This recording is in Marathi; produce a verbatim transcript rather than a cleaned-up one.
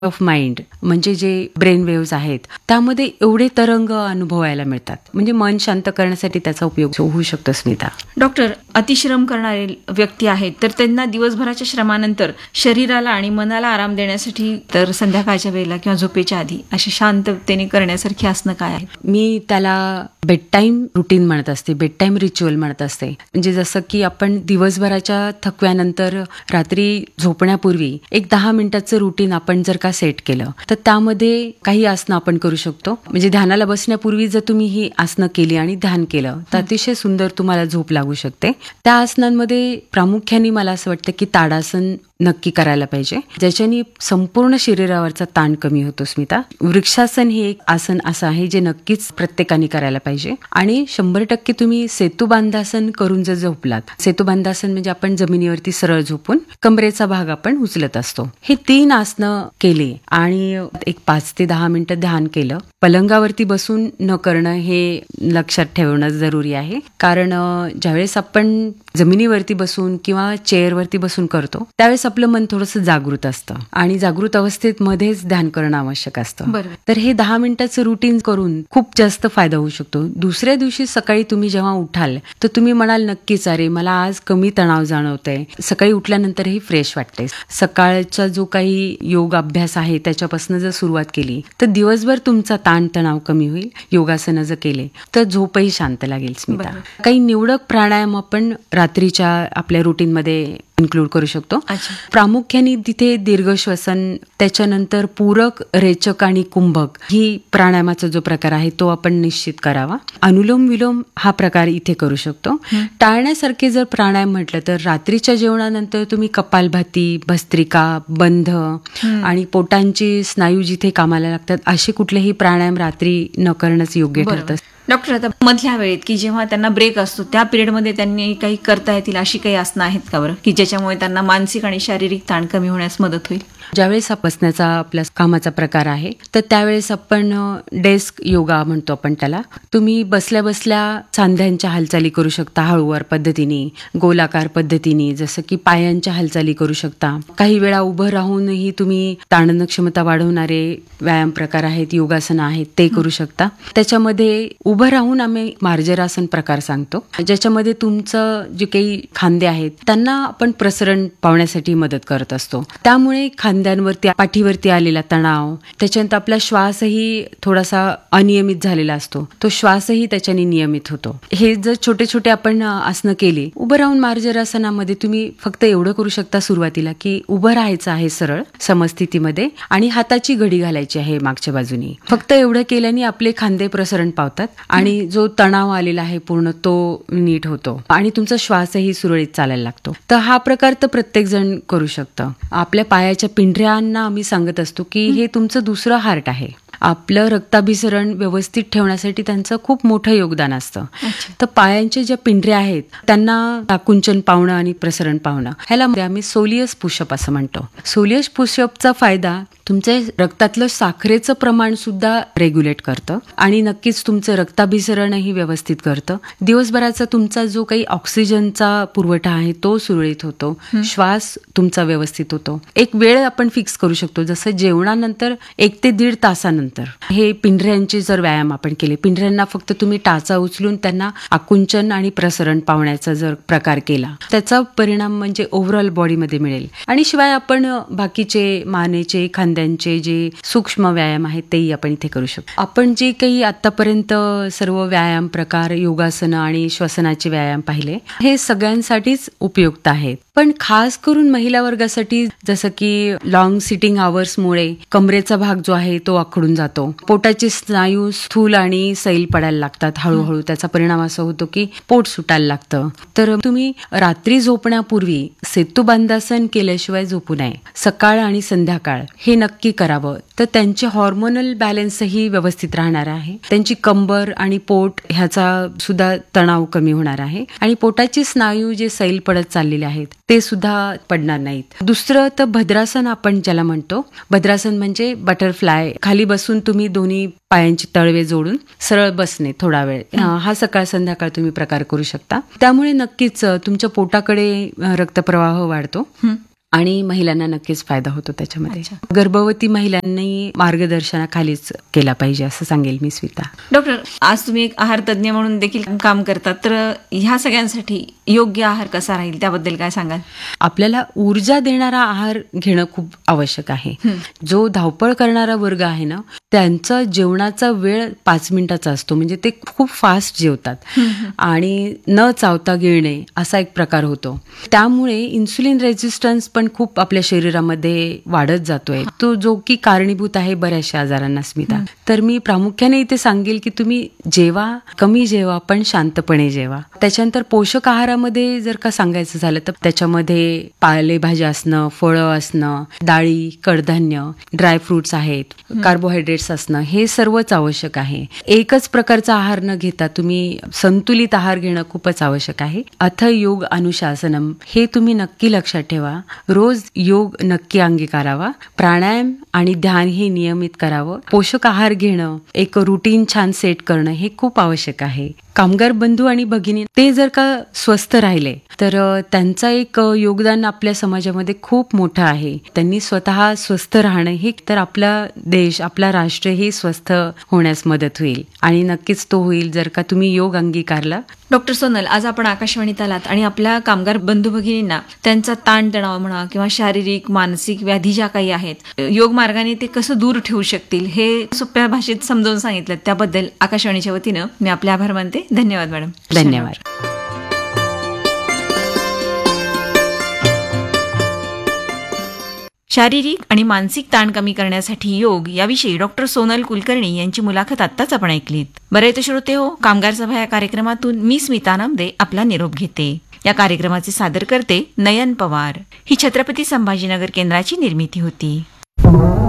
ऑफ माइंड म्हणजे जे ब्रेन वेव्हज आहेत त्यामध्ये एवढे तरंग अनुभवायला मिळतात. म्हणजे मन शांत करण्यासाठी त्याचा उपयोग होऊ शकतो. स्मिता, डॉक्टर, अतिश्रम करणारे व्यक्ती आहेत तर त्यांना दिवसभराच्या श्रमानंतर शरीराला आणि मनाला आराम देण्यासाठी तर संध्याकाळच्या वेळेला किंवा झोपेच्या आधी अशी शांततेने करण्यासारखी आसनं काय आहेत? मी त्याला बेड टाईम रुटीन म्हणत असते, बेड टाईम रिच्युअल म्हणत असते. म्हणजे जसं की आपण दिवसभराच्या थकव्यानंतर रात्री झोपण्यापूर्वी एक दहा मिनिटाचं रुटीन आपण जर का सेट केलं तर त्यामध्ये काही आसनं आपण करू शकतो. म्हणजे ध्यानाला बसण्यापूर्वी जर तुम्ही ही आसनं केली आणि ध्यान केलं तर अतिशय सुंदर तुम्हाला झोप लागू शकते. त्या आसनांमध्ये प्रामुख्याने मला असं वाटतं की ताडासन नक्की करायला पाहिजे, ज्याच्याने संपूर्ण शरीरावरचा ताण कमी होतो. स्मिता, वृक्षासन हे एक आसन असं आहे जे नक्कीच प्रत्येकाने करायला पाहिजे. आणि शंभर टक्के तुम्ही सेतुबांधासन करून जर झोपलात, सेतुबांधासन म्हणजे आपण जमिनीवरती सरळ झोपून कमरेचा भाग आपण उचलत असतो, हे तीन आसनं केली आणि एक पाच ते दहा मिनिटं ध्यान केलं. पलंगावरती बसून न करणं हे लक्षात ठेवणं जरुरी आहे. कारण ज्यावेळेस आपण जमिनीवरती बसून किंवा चेअरवरती बसून करतो त्यावेळेस आपलं मन थोडंसं जागृत असतं आणि जागृत अवस्थेत मध्येच ध्यान करणं आवश्यक असतं. तर हे दहा मिनिटाचं रुटीन करून खूप जास्त फायदा होऊ शकतो. दुसऱ्या दिवशी सकाळी तुम्ही जेव्हा उठाल तर तुम्ही म्हणाल नक्कीच अरे मला आज कमी तणाव जाणवतोय, सकाळी उठल्यानंतरही फ्रेश वाटते. सकाळचा जो काही योग अभ्यास आहे त्याच्यापासून जर सुरुवात केली तर दिवसभर तुमचा ताण तणाव कमी होईल. योगासनं जर केले तर झोपही शांत लागेल. स्मिता, काही निवडक प्राणायाम आपण रात्रीच्या आपल्या रुटीनमध्ये इन्क्लूड करू शकतो. प्रामुख्याने तिथे दीर्घ श्वसन, त्याच्यानंतर पूरक, रेचक आणि कुंभक ही प्राणायामाचा जो प्रकार आहे तो आपण निश्चित करावा. अनुलोम विलोम हा प्रकार इथे करू शकतो. टाळण्यासारखे जर प्राणायाम म्हटलं तर रात्रीच्या जेवणानंतर तुम्ही कपालभाती, भस्त्रिका, बंध आणि पोटांची स्नायू जिथे कामाला लागतात असे कुठलेही प्राणायाम रात्री न करणंच योग्य ठरतं. डॉक्टर, आता मधल्या वेळेत की जेव्हा त्यांना ब्रेक असतो त्या पिरियडमध्ये त्यांनी काही करता येतील अशी काही आसनं आहेत का बरं, की ज्याच्यामुळे त्यांना मानसिक आणि शारीरिक ताण कमी होण्यास मदत होईल? ज्यावेळेस हा बसण्याचा आपल्या कामाचा प्रकार आहे तर त्यावेळेस आपण डेस्क योगा म्हणतो आपण त्याला. तुम्ही बसल्या बसल्या सांध्यांच्या हालचाली करू शकता, हळूवार पद्धतीने, गोलाकार पद्धतीने, जसं की पायांच्या हालचाली करू शकता. काही वेळा उभं राहूनही तुम्ही ताणन क्षमता वाढवणारे व्यायाम प्रकार आहेत, योगासनं आहेत ते करू शकता. त्याच्यामध्ये उभं राहून आम्ही मार्जरासन प्रकार सांगतो, ज्याच्यामध्ये तुमचं जे काही खांदे आहेत त्यांना आपण प्रसरण पावण्यासाठी मदत करत असतो. त्यामुळे खांद्यांवरती, पाठीवरती आलेला तणाव, त्याच्यानंतर आपला श्वासही थोडासा अनियमित झालेला असतो, तो श्वासही त्याच्याने नियमित होतो. हे जर छोटे छोटे आपण आसनं केली, उभं राहून मार्जरासनामध्ये तुम्ही फक्त एवढं करू शकता सुरुवातीला की उभं राहायचं आहे सरळ समस्थितीमध्ये आणि हाताची घडी घालायची आहे मागच्या बाजूने. फक्त एवढं केल्याने आपले खांदे प्रसरण पावतात आणि जो तणाव आलेला आहे पूर्ण तो नीट होतो आणि तुमचा श्वासही सुरळीत चालायला लागतो. तर हा प्रकार तर प्रत्येक जण करू शकतं. आपल्या पायाच्या पिंढऱ्यांना आम्ही सांगत असतो की हे तुमचं दुसरं हार्ट आहे. आपलं रक्ताभिसरण व्यवस्थित ठेवण्यासाठी त्यांचं खूप मोठं योगदान असतं. तर पायांच्या ज्या पिंढऱ्या आहेत त्यांना आकुंचन पावणं आणि प्रसरण पावणं ह्याला आम्ही सोलियस पुशअप असं म्हणतो. सोलियस पुशअपचा फायदा तुमच्या रक्तातलं साखरेचं प्रमाण सुद्धा रेग्युलेट करतं आणि नक्कीच तुमचं रक्ताभिसरणही व्यवस्थित करतं. दिवसभराचा तुमचा जो काही ऑक्सिजनचा पुरवठा आहे तो सुरळीत होतो, श्वास तुमचा व्यवस्थित होतो. एक वेळ आपण फिक्स करू शकतो, जसं जेवणानंतर एक ते दीड तासानंतर हे पिंढऱ्यांचे जर व्यायाम आपण केले, पिंढऱ्यांना फक्त तुम्ही टाचा उचलून त्यांना आकुंचन आणि प्रसरण पावण्याचा जर प्रकार केला त्याचा परिणाम म्हणजे ओव्हरऑल बॉडीमध्ये मिळेल. आणि शिवाय आपण बाकीचे मानेचे, खांद्यांचे जे सूक्ष्म व्यायाम आहेत तेही आपण इथे करू शकतो. आपण जे काही आतापर्यंत सर्व व्यायाम प्रकार, योगासनं आणि श्वसनाचे व्यायाम पाहिले हे सगळ्यांसाठीच उपयुक्त आहेत. पण खास करून महिला वर्गासाठी जसं की लॉंग सिटिंग आवर्समुळे कमरेचा भाग जो आहे तो आखडून जातो, पोटाचे स्नायू स्थूल आणि सैल पडायला लागतात हळूहळू. त्याचा परिणाम असा होतो की पोट सुटायला लागतं. तर तुम्ही रात्री झोपण्यापूर्वी सेतुबांधासन केल्याशिवाय झोपू नये. सकाळ आणि संध्याकाळ हे नक्की करावं. तर त्यांचे हॉर्मोनल बॅलन्सही व्यवस्थित राहणार आहे, त्यांची कंबर आणि पोट ह्याचा सुद्धा तणाव कमी होणार आहे आणि पोटाचे स्नायू जे सैल पडत चाललेले आहेत ते सुद्धा पडणार नाहीत. दुसरं तर भद्रासन आपण ज्याला म्हणतो. भद्रासन म्हणजे बटरफ्लाय. खाली बसून तुम्ही दोन्ही पायांची तळवे जोडून सरळ बसणे थोडा वेळ, हा सकाळ संध्याकाळ तुम्ही प्रकार करू शकता. त्यामुळे नक्कीच तुमच्या पोटाकडे रक्तप्रवाह वाढतो आणि महिलांना नक्कीच फायदा होतो त्याच्यामध्ये. अच्छा. गर्भवती महिलांनी मार्गदर्शनाखालीच केला पाहिजे असं सांगेल मी स्मिता. डॉक्टर, आज तुम्ही एक आहार तज्ज्ञ म्हणून देखील काम करतात, तर ह्या सगळ्यांसाठी योग्य आहार कसा राहील त्याबद्दल काय सांगाल? आपल्याला ऊर्जा देणारा आहार घेणं खूप आवश्यक आहे. जो धावपळ करणारा वर्ग आहे ना, त्यांचा जेवणाचा वेळ पाच मिनिटाचा असतो, म्हणजे ते खूप फास्ट जेवतात आणि न चावता गिळणे असा एक प्रकार होतो. त्यामुळे इन्सुलिन रेझिस्टन्स पण खूप आपल्या शरीरामध्ये वाढत जातोय, तो जो की कारणीभूत आहे बऱ्याचशा आजारांना स्मिता. तर मी प्रामुख्याने इथे सांगेल की तुम्ही जेवा, कमी जेवा, पण शांतपणे जेवा. त्याच्यानंतर पोषक आहारामध्ये जर का सांगायचं झालं तर त्याच्यामध्ये पालेभाज्या असणं, फळं असणं, डाळी, कडधान्य, ड्रायफ्रुट्स आहेत, कार्बोहायड्रेट्स असणं, हे सर्वच आवश्यक आहे. एकच प्रकारचा आहार न घेता तुम्ही संतुलित आहार घेणं खूपच आवश्यक आहे. अथ योग अनुशासनम हे तुम्ही नक्की लक्षात ठेवा. रोज योग नक्की अंगीकारावा. प्राणायाम आणि ध्यान हे नियमित करावं. पोषक आहार घेणं, एक रुटीन छान सेट करणं हे खूप आवश्यक आहे. कामगार बंधू आणि भगिनी ते जर का स्वस्थ राहिले तर त्यांचा एक योगदान आपल्या समाजामध्ये खूप मोठं आहे. त्यांनी स्वतः स्वस्थ राहणं हे तर आपला देश, आपला राष्ट्र हे स्वस्थ होण्यास मदत होईल आणि नक्कीच तो होईल जर का तुम्ही योग अंगीकारला. डॉक्टर सोनल, आज आपण आकाशवाणीत आलात आणि आपल्या कामगार बंधू भगिनींना त्यांचा ताणतणाव म्हणा किंवा शारीरिक मानसिक व्याधी ज्या काही आहेत, योग मार्गाने ते कसं दूर ठेवू शकतील हे सोप्या भाषेत समजावून सांगितलं. त्याबद्दल आकाशवाणीच्या वतीनं मी आपले आभार मानते. धन्यवाद मॅडम. धन्यवाद. शारीरिक आणि मानसिक ताण कमी करण्यासाठी योग याविषयी डॉक्टर सोनल कुलकर्णी यांची मुलाखत आत्ताच आपण ऐकलीत. बरे तर श्रोते हो, कामगार सभा या कार्यक्रमातून मी स्मिता नामदे आपला निरोप घेते. या कार्यक्रमाचे सादर करते नयन पवार. ही छत्रपती संभाजीनगर केंद्राची निर्मिती होती.